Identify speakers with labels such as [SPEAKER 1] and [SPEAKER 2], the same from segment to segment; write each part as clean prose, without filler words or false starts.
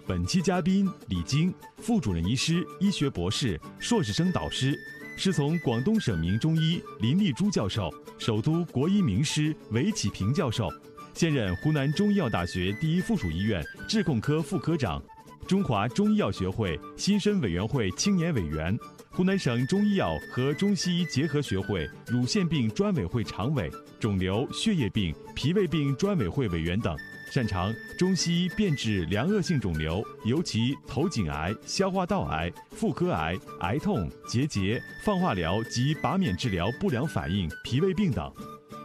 [SPEAKER 1] 本期嘉宾李晶，副主任医师、医学博士、硕士生导师，师从广东省名中医林立珠教授，首都国医名师韦启平教授，现任湖南中医药大学第一附属医院质控科副科长，中华中医药学会新生委员会青年委员，湖南省中医药和中西医结合学会乳腺病专委会常委、肿瘤、血液病、脾胃病专委会委员等，擅长中西医辨治良恶性肿瘤，尤其头颈癌、消化道癌、妇科癌、癌痛、结节、放化疗及拔免治疗不良反应、脾胃病等。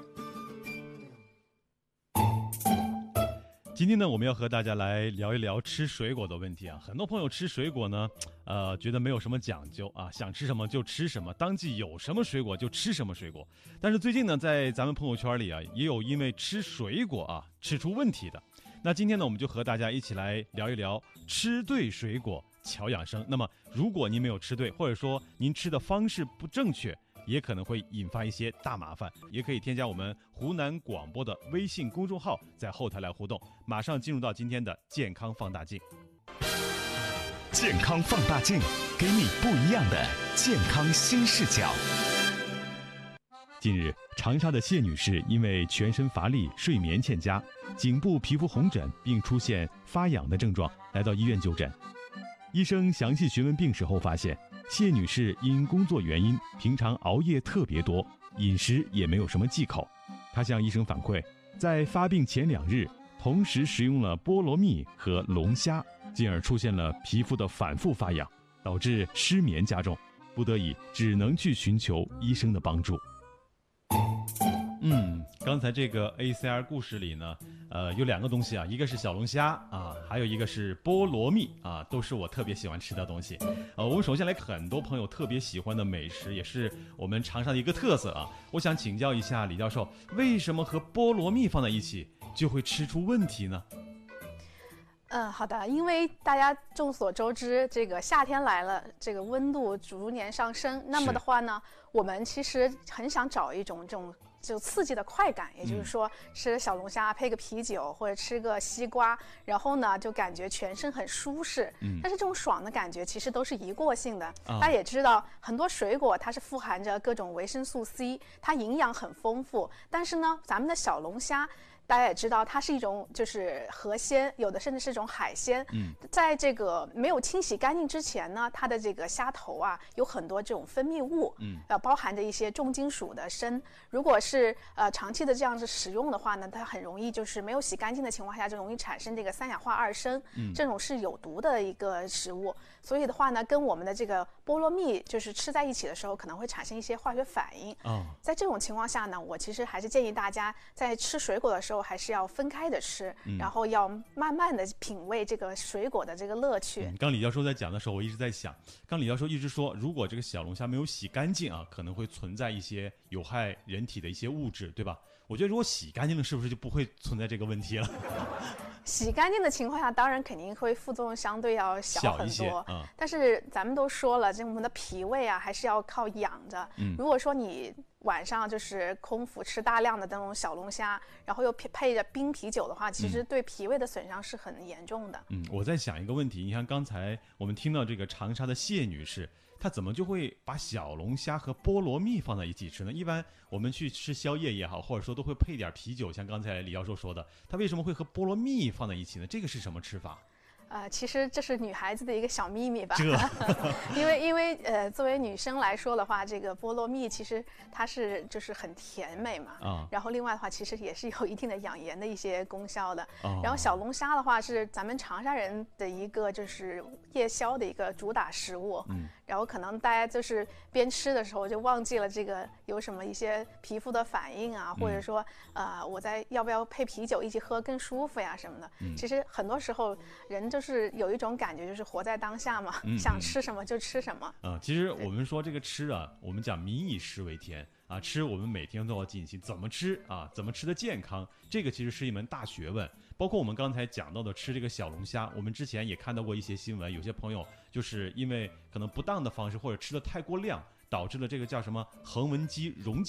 [SPEAKER 1] 今天呢，我们要和大家来聊一聊吃水果的问题啊。很多朋友吃水果呢，觉得没有什么讲究啊，想吃什么就吃什么，当季有什么水果就吃什么水果。但是最近呢，在咱们朋友圈里啊，也有因为吃水果啊吃出问题的。那今天呢，我们就和大家一起来聊一聊吃对水果巧养生。那么，如果您没有吃对，或者说您吃的方式不正确，也可能会引发一些大麻烦，也可以添加我们湖南广播的微信公众号，在后台来互动。马上进入到今天的健康放大镜。
[SPEAKER 2] 健康放大镜，给你不一样的健康新视角。
[SPEAKER 1] 近日，长沙的谢女士因为全身乏力、睡眠欠佳、颈部皮肤红疹，并出现发痒的症状，来到医院就诊。医生详细询问病史后发现，谢女士因工作原因，平常熬夜特别多，饮食也没有什么忌口。她向医生反馈，在发病前2日，同时食用了菠萝蜜和龙虾，进而出现了皮肤的反复发痒，导致失眠加重，不得已只能去寻求医生的帮助。刚才这个 ACR 故事里呢，有2个东西啊，一个是小龙虾啊，还有一个是菠萝蜜啊，都是我特别喜欢吃的东西。我们首先来很多朋友特别喜欢的美食，也是我们长沙的一个特色啊。我想请教一下李教授，为什么和菠萝蜜放在一起就会吃出问题呢？
[SPEAKER 3] 好的，因为大家众所周知，这个夏天来了，这个温度逐年上升，那么的话呢，我们其实很想找一种这种就刺激的快感，也就是说吃小龙虾配个啤酒，或者吃个西瓜，然后呢就感觉全身很舒适。但是这种爽的感觉其实都是一过性的。大家也知道，很多水果它是富含着各种维生素 C， 它营养很丰富，但是呢，咱们的小龙虾，大家也知道，它是一种就是河鲜，有的甚至是一种海鲜。在这个没有清洗干净之前呢，它的这个虾头啊有很多这种分泌物，包含着一些重金属的砷。如果是长期的这样子使用的话呢，它很容易就是没有洗干净的情况下，就容易产生这个3氧化二砷，这种是有毒的一个食物。所以的话呢，跟我们的这个菠萝蜜就是吃在一起的时候，可能会产生一些化学反应。在这种情况下呢，我其实还是建议大家在吃水果的时候还是要分开的吃，然后要慢慢的品味这个水果的这个乐趣。
[SPEAKER 1] 刚李教授在讲的时候，我一直在想，刚李教授一直说，如果这个小龙虾没有洗干净啊，可能会存在一些有害人体的一些物质，对吧？我觉得如果洗干净了，是不是就不会存在这个问题了？
[SPEAKER 3] 洗干净的情况下，当然肯定会副作用相对要小很多。但是咱们都说了，这我们的脾胃啊还是要靠养着。如果说你晚上就是空腹吃大量的那种小龙虾，然后又配着冰啤酒的话，其实对脾胃的损伤是很严重的。
[SPEAKER 1] 我在想一个问题，你看刚才我们听到这个长沙的谢女士，她怎么就会把小龙虾和菠萝蜜放在一起吃呢？一般我们去吃宵夜也好，或者说都会配点啤酒，像刚才李教授说的，她为什么会和菠萝蜜放在一起呢？这个是什么吃法？
[SPEAKER 3] 其实这是女孩子的一个小秘密吧。因为作为女生来说的话，这个菠萝蜜其实它是就是很甜美嘛。然后另外的话，其实也是有一定的养颜的一些功效的。然后小龙虾的话是咱们长沙人的一个就是夜宵的一个主打食物。然后可能大家就是边吃的时候就忘记了这个有什么一些皮肤的反应啊，或者说我要不要配啤酒一起喝更舒服呀什么的。其实很多时候人就是有一种感觉，就是活在当下嘛，想吃什么就吃什么。
[SPEAKER 1] 其实我们说这个吃啊，我们讲民以食为天啊，吃我们每天都要进行，怎么吃啊，怎么吃的健康，这个其实是一门大学问。包括我们刚才讲到的吃这个小龙虾，我们之前也看到过一些新闻，有些朋友就是因为可能不当的方式或者吃的太过量，导致了这个叫什么横纹肌溶解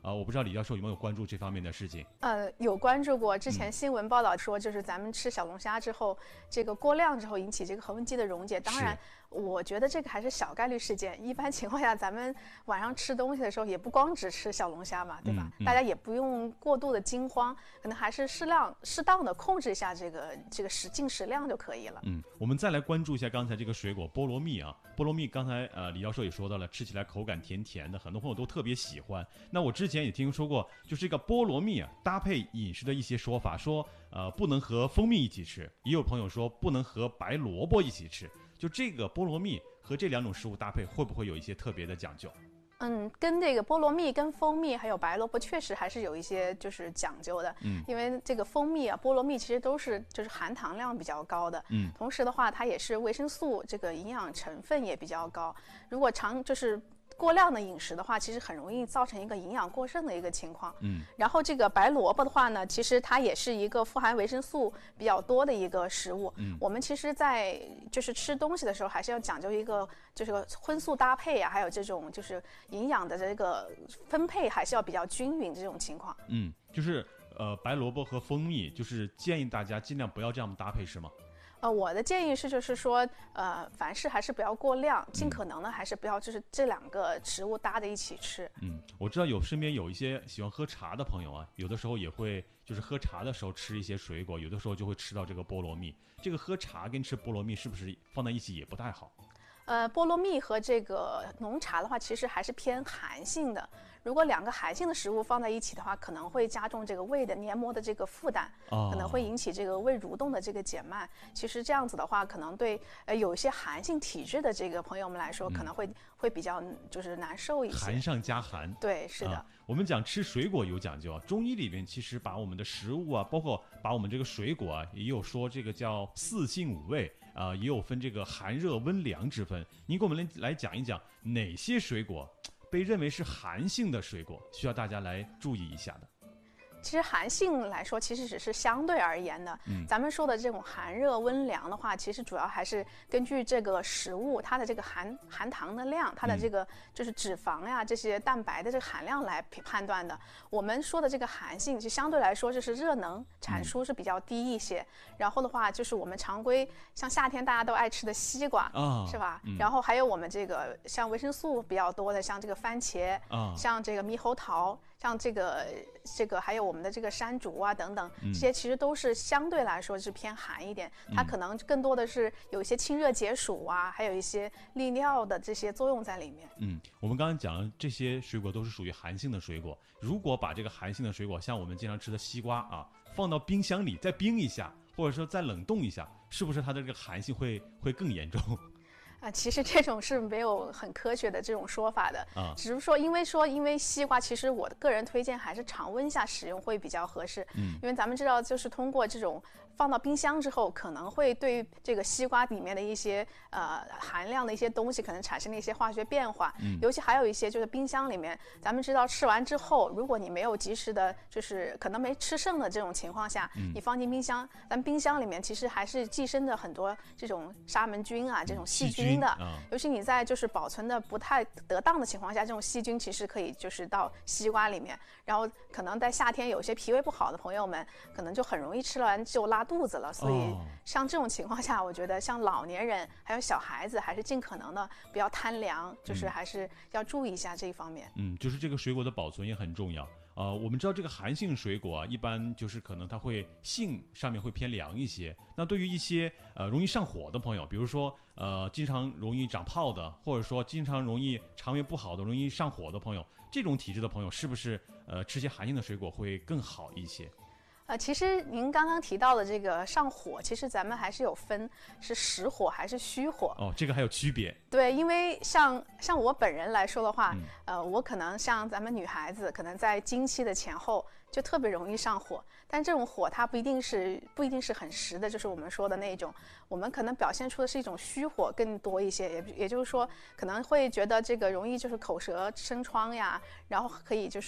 [SPEAKER 1] 我不知道李教授有没有关注这方面的事情？
[SPEAKER 3] 有关注过。之前新闻报道说，就是咱们吃小龙虾之后，这个过量之后引起这个恒温机的溶解。当然，我觉得这个还是小概率事件。一般情况下，咱们晚上吃东西的时候，也不光只吃小龙虾嘛，对吧？大家也不用过度的惊慌，可能还是适当的控制一下这个进食量就可以了。
[SPEAKER 1] 我们再来关注一下刚才这个水果菠萝蜜啊。菠萝蜜刚才李教授也说到了，吃起来口感甜甜的，很多朋友都特别喜欢。那我之前也听说过，就是这个菠萝蜜啊，搭配饮食的一些说法，说不能和蜂蜜一起吃，也有朋友说不能和白萝卜一起吃。就这个菠萝蜜和这两种食物搭配，会不会有一些特别的讲究？
[SPEAKER 3] 跟这个菠萝蜜、跟蜂蜜还有白萝卜确实还是有一些就是讲究的。因为这个蜂蜜啊、菠萝蜜其实都是就是含糖量比较高的。同时的话，它也是维生素这个营养成分也比较高。如果就是过量的饮食的话，其实很容易造成一个营养过剩的一个情况。然后这个白萝卜的话呢，其实它也是一个富含维生素比较多的一个食物。我们其实在就是吃东西的时候，还是要讲究一个就是荤素搭配啊，还有这种就是营养的这个分配还是要比较均匀这种情况。
[SPEAKER 1] 就是白萝卜和蜂蜜，就是建议大家尽量不要这样搭配，是吗？
[SPEAKER 3] 我的建议是，就是说，凡事还是不要过量，尽可能的还是不要就是这两个食物搭在一起吃。
[SPEAKER 1] 我知道身边有一些喜欢喝茶的朋友啊，有的时候也会就是喝茶的时候吃一些水果，有的时候就会吃到这个菠萝蜜。这个喝茶跟吃菠萝蜜是不是放在一起也不太好？
[SPEAKER 3] 菠萝蜜和这个浓茶的话，其实还是偏寒性的。如果两个寒性的食物放在一起的话，可能会加重这个胃的黏膜的这个负担，可能会引起这个胃蠕动的这个减慢。其实这样子的话，可能对有一些寒性体质的这个朋友们来说，可能会比较就是难受一些。
[SPEAKER 1] 寒上加寒。对，
[SPEAKER 3] 是的。
[SPEAKER 1] 我们讲吃水果有讲究啊，中医里面其实把我们的食物啊，包括把我们这个水果啊，也有说这个叫四性五味。也有分这个寒热温凉之分。您给我们来讲一讲哪些水果被认为是寒性的水果，需要大家来注意一下的。
[SPEAKER 3] 其实寒性来说，其实只是相对而言的。咱们说的这种寒热温凉的话，其实主要还是根据这个食物它的这个含糖的量，它的这个就是脂肪呀这些蛋白的这个含量来判断的。我们说的这个寒性，就相对来说就是热能产出是比较低一些。然后的话，就是我们常规像夏天大家都爱吃的西瓜，是吧？然后还有我们这个像维生素比较多的，像这个番茄，像这个猕猴桃。像这个还有我们的这个山竹啊等等，这些其实都是相对来说是偏寒一点，它可能更多的是有一些清热解暑啊，还有一些利尿的这些作用在里面。
[SPEAKER 1] 我们刚才讲的这些水果都是属于寒性的水果，如果把这个寒性的水果，像我们经常吃的西瓜啊，放到冰箱里再冰一下，或者说再冷冻一下，是不是它的这个寒性会更严重？
[SPEAKER 3] 其实这种是没有很科学的这种说法的，只是说因为西瓜，其实我的个人推荐还是常温下使用会比较合适。因为咱们知道，就是通过这种放到冰箱之后，可能会对这个西瓜里面的一些含量的一些东西，可能产生了一些化学变化。尤其还有一些就是冰箱里面，咱们知道吃完之后，如果你没有及时的，就是可能没吃剩的这种情况下，你放进冰箱，咱们冰箱里面其实还是寄生着很多这种沙门菌啊，这种细菌的。尤其你在就是保存的不太得当的情况下，这种细菌其实可以就是到西瓜里面，然后可能在夏天有些脾胃不好的朋友们，可能就很容易吃完就拉肚子了。所以像这种情况下，我觉得像老年人还有小孩子，还是尽可能的不要贪凉，就是还是要注意一下这一方面。
[SPEAKER 1] 就是这个水果的保存也很重要。我们知道这个寒性水果啊，一般就是可能它会性上面会偏凉一些。那对于一些容易上火的朋友，比如说经常容易长泡的，或者说经常容易肠胃不好的、容易上火的朋友，这种体质的朋友，是不是吃些寒性的水果会更好一些？
[SPEAKER 3] 其实您刚刚提到的这个上火，其实咱们还是有分是实火还是虚火。
[SPEAKER 1] 这个还有区别。
[SPEAKER 3] 对，因为像我本人来说的话，我可能像咱们女孩子，可能在经期的前后就特别容易上火，但这种火它不一定是很实的，就是我们说的那种，我们可能表现出的是一种虚火更多一些，也就是说可能会觉得这个容易就是口舌生疮呀，然后可以就是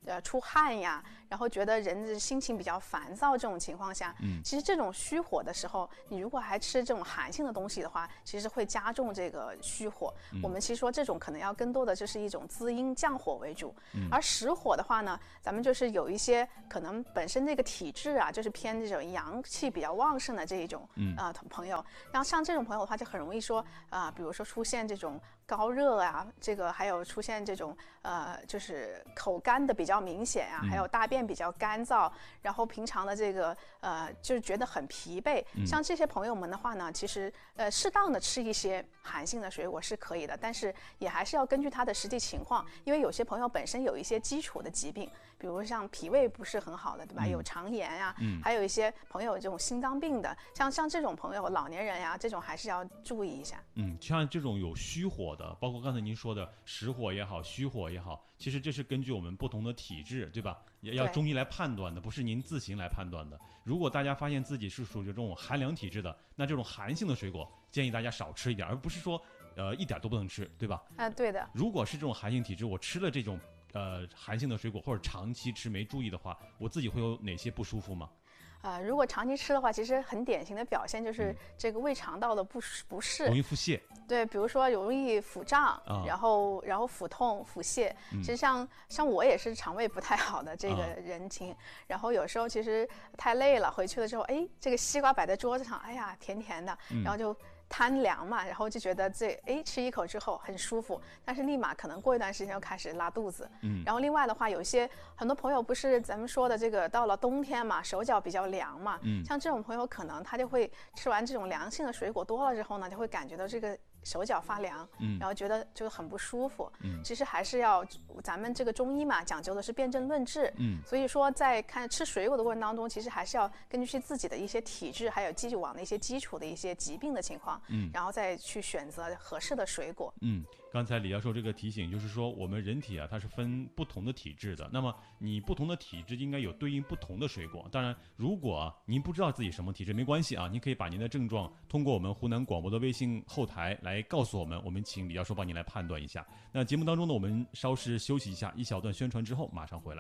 [SPEAKER 3] 出汗呀，然后觉得人的心情比较烦躁这种情况下，其实这种虚火的时候，你如果还吃这种寒性的东西的话，其实会加重这个虚火。我们其实说这种可能要更多的就是一种滋阴降火为主，而实火的话呢，咱们就是有一些可能本身这个体质啊，就是偏这种阳气比较旺盛的这一种朋友，然后像这种朋友的话，就很容易说比如说出现这种高热啊，这个还有出现这种就是口干的比较明显啊，还有大便比较干燥，然后平常的这个就是觉得很疲惫。像这些朋友们的话呢，其实适当的吃一些寒性的水果是可以的，但是也还是要根据他的实际情况，因为有些朋友本身有一些基础的疾病，比如像脾胃不是很好的，对吧？有肠炎呀，还有一些朋友有这种心脏病的，像这种朋友，老年人呀，这种还是要注意一下。
[SPEAKER 1] 像这种有虚火的，包括刚才您说的实火也好，虚火也好，其实这是根据我们不同的体质，对吧？也要中医来判断的，不是您自行来判断的。如果大家发现自己是属于这种寒凉体质的，那这种寒性的水果建议大家少吃一点，而不是说一点都不能吃，对吧？
[SPEAKER 3] 对的。
[SPEAKER 1] 如果是这种寒性体质，我吃了这种寒性的水果，或者长期吃没注意的话，我自己会有哪些不舒服吗？
[SPEAKER 3] 如果长期吃的话，其实很典型的表现就是这个胃肠道的不适，
[SPEAKER 1] 容易腹泻。
[SPEAKER 3] 对，比如说容易腹胀，然后腹痛、腹泻。其实像我也是肠胃不太好的这个人情，然后有时候其实太累了，回去了之后，这个西瓜摆在桌子上，哎呀，甜甜的，然后就贪凉嘛，然后就觉得吃一口之后很舒服，但是立马可能过一段时间又开始拉肚子。然后另外的话，有些很多朋友不是咱们说的这个到了冬天嘛，手脚比较凉嘛，像这种朋友可能他就会吃完这种凉性的水果多了之后呢，就会感觉到这个手脚发凉，然后觉得就很不舒服。其实还是要咱们这个中医嘛，讲究的是辨证论治。所以说在吃水果的过程当中，其实还是要根据自己的一些体质，还有继续往的一些基础的一些疾病的情况，然后再去选择合适的水果。
[SPEAKER 1] 刚才李教授这个提醒就是说，我们人体啊，它是分不同的体质的。那么你不同的体质应该有对应不同的水果。当然，如果您不知道自己什么体质，没关系啊，您可以把您的症状通过我们湖南广播的微信后台来告诉我们，我们请李教授帮您来判断一下。那节目当中呢，我们稍事休息一下，一小段宣传之后马上回来。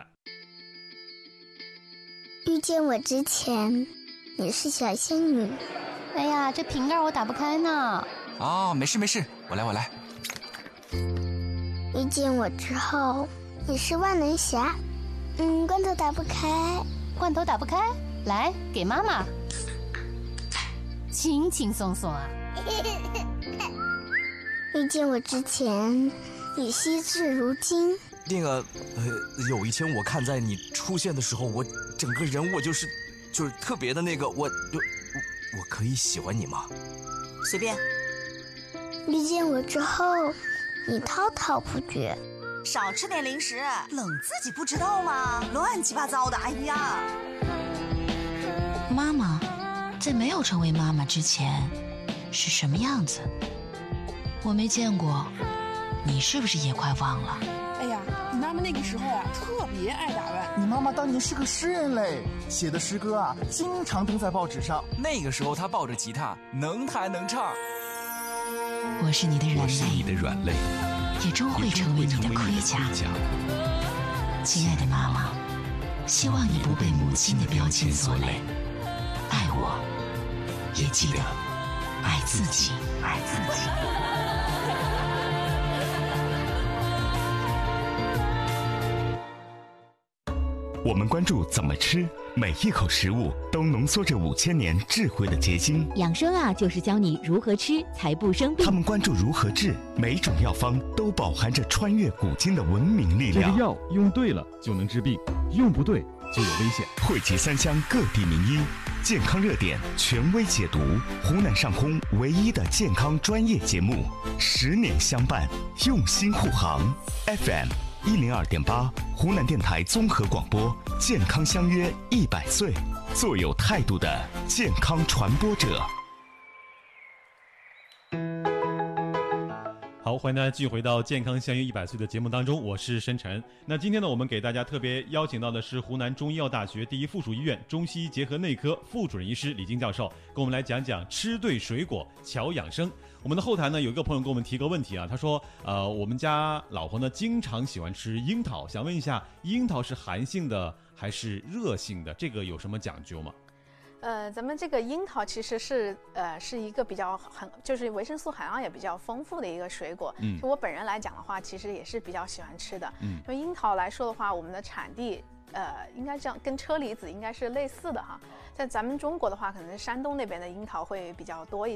[SPEAKER 4] 遇见我之前，你是小仙女。
[SPEAKER 5] 哎呀，这瓶盖我打不开呢。
[SPEAKER 6] 没事，我来。
[SPEAKER 4] 遇见我之后，你是万能侠。罐头打不开，
[SPEAKER 5] 来给妈妈。轻轻松松啊。
[SPEAKER 4] 遇见我之前，你惜字如金。
[SPEAKER 6] 那个有一天我看在你出现的时候，我整个人我就是特别的那个，我可以喜欢你吗？
[SPEAKER 7] 随便。
[SPEAKER 4] 遇见我之后，你滔滔不绝。
[SPEAKER 7] 少吃点零食，冷自己不知道吗？乱七八糟的，哎呀！
[SPEAKER 8] 妈妈在没有成为妈妈之前是什么样子？我没见过，你是不是也快忘了？
[SPEAKER 9] 哎呀，你妈妈那个时候啊，特别爱打扮。
[SPEAKER 10] 你妈妈当年是个诗人嘞，写的诗歌啊，经常登在报纸上。
[SPEAKER 6] 那个时候她抱着吉他，能弹能唱。
[SPEAKER 8] 我是你的软肋，也终会成为你的盔甲。亲爱的妈妈，希望你不被母亲的标签所累，爱我，也记得爱自己。
[SPEAKER 2] 我们关注怎么吃，每一口食物都浓缩着5000年智慧的结晶。
[SPEAKER 11] 养生啊，就是教你如何吃才不生病。
[SPEAKER 2] 他们关注如何治，每种药方都饱含着穿越古今的文明力量。
[SPEAKER 1] 这个药用对了就能治病，用不对就有危险。
[SPEAKER 2] 汇集3乡各地名医，健康热点权威解读，湖南上空唯一的健康专业节目，10年相伴，用心护航。FM102.8，湖南电台综合广播，健康相约100岁，做有态度的健康传播者。
[SPEAKER 1] 好， 好，欢迎大家继续回到健康相约100岁的节目当中，我是申晨。那今天呢，我们给大家特别邀请到的是湖南中医药大学第一附属医院中西医结合内科副主任医师李晶教授，跟我们来讲讲吃对水果巧养生。我们的后台呢，有一个朋友给我们提个问题啊，他说，我们家老婆呢经常喜欢吃樱桃，想问一下，樱桃是寒性的还是热性的？这个有什么讲究吗？
[SPEAKER 3] 咱们这个樱桃其实是一个比较就是维生素含量也比较丰富的一个水果。就我本人来讲的话，其实也是比较喜欢吃的。就樱桃来说的话，我们的产地应该这样跟车厘子应该是类似的哈。在咱们中国的话，可能是山东那边的樱桃会比较多一些。